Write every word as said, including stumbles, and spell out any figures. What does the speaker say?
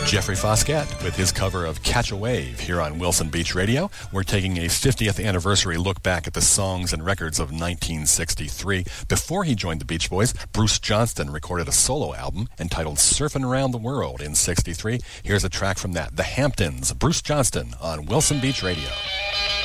Jeffrey Foskett with his cover of Catch a Wave here on Wilson Beach Radio. We're taking a fiftieth anniversary look back at the songs and records of nineteen sixty-three. Before he joined the Beach Boys, Bruce Johnston recorded a solo album entitled Surfin' Around the World in sixty-three. Here's a track from that, The Hamptons, Bruce Johnston on Wilson Beach Radio.